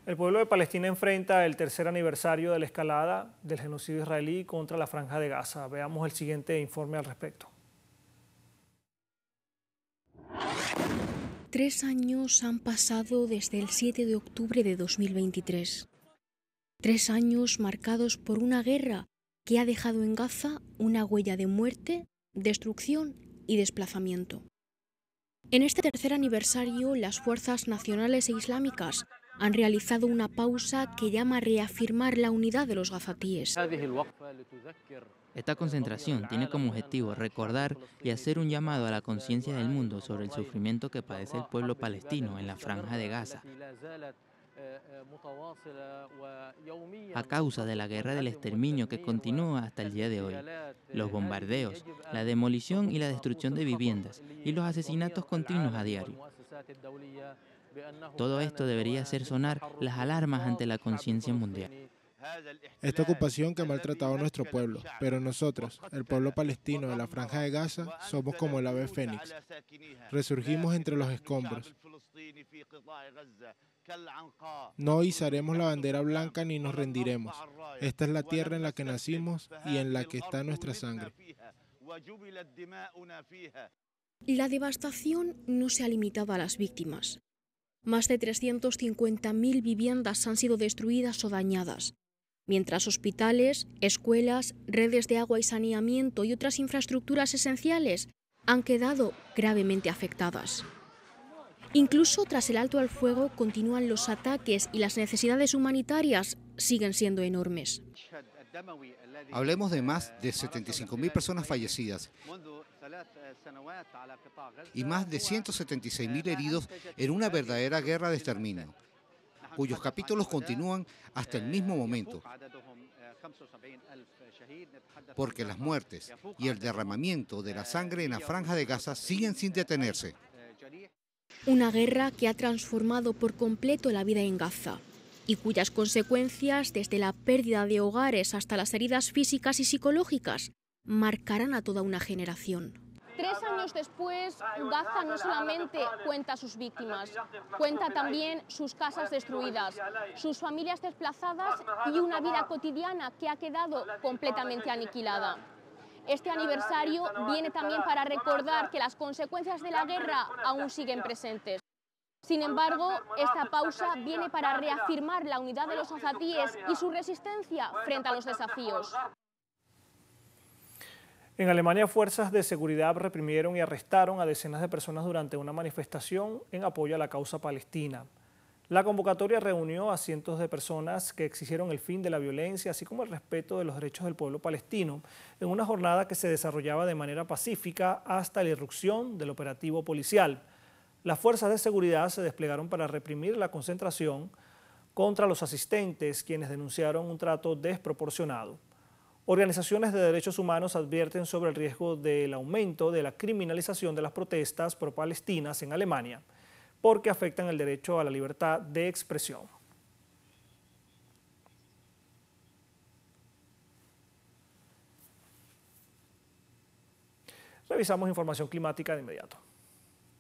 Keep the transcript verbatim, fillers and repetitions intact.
El pueblo de Palestina enfrenta el tercer aniversario de la escalada del genocidio israelí contra la Franja de Gaza. Veamos el siguiente informe al respecto. Tres años han pasado desde el siete de octubre de dos mil veintitrés. Tres años marcados por una guerra que ha dejado en Gaza una huella de muerte, destrucción y desplazamiento. En este tercer aniversario, las fuerzas nacionales e islámicas han realizado una pausa que llama a reafirmar la unidad de los gazatíes. Esta concentración tiene como objetivo recordar y hacer un llamado a la conciencia del mundo sobre el sufrimiento que padece el pueblo palestino en la Franja de Gaza a causa de la guerra del exterminio que continúa hasta el día de hoy. Los bombardeos, la demolición y la destrucción de viviendas y los asesinatos continuos a diario. Todo esto debería hacer sonar las alarmas ante la conciencia mundial. Esta ocupación que ha maltratado a nuestro pueblo, pero nosotros, el pueblo palestino de la Franja de Gaza, somos como el ave fénix. Resurgimos entre los escombros. No izaremos la bandera blanca ni nos rendiremos. Esta es la tierra en la que nacimos y en la que está nuestra sangre. La devastación no se ha limitado a las víctimas. Más de trescientas cincuenta mil viviendas han sido destruidas o dañadas, mientras hospitales, escuelas, redes de agua y saneamiento y otras infraestructuras esenciales han quedado gravemente afectadas. Incluso tras el alto al fuego continúan los ataques y las necesidades humanitarias siguen siendo enormes. Hablemos de más de setenta y cinco mil personas fallecidas y más de ciento setenta y seis mil heridos en una verdadera guerra de exterminio, cuyos capítulos continúan hasta el mismo momento, porque las muertes y el derramamiento de la sangre en la Franja de Gaza siguen sin detenerse. Una guerra que ha transformado por completo la vida en Gaza y cuyas consecuencias, desde la pérdida de hogares hasta las heridas físicas y psicológicas, marcarán a toda una generación. Tres años después, Gaza no solamente cuenta sus víctimas, cuenta también sus casas destruidas, sus familias desplazadas y una vida cotidiana que ha quedado completamente aniquilada. Este aniversario viene también para recordar que las consecuencias de la guerra aún siguen presentes. Sin embargo, esta pausa viene para reafirmar la unidad de los gazatíes y su resistencia frente a los desafíos. En Alemania, fuerzas de seguridad reprimieron y arrestaron a decenas de personas durante una manifestación en apoyo a la causa palestina. La convocatoria reunió a cientos de personas que exigieron el fin de la violencia, así como el respeto de los derechos del pueblo palestino, en una jornada que se desarrollaba de manera pacífica hasta la irrupción del operativo policial. Las fuerzas de seguridad se desplegaron para reprimir la concentración contra los asistentes, quienes denunciaron un trato desproporcionado. Organizaciones de derechos humanos advierten sobre el riesgo del aumento de la criminalización de las protestas pro-palestinas en Alemania, porque afectan el derecho a la libertad de expresión. Revisamos información climática de inmediato.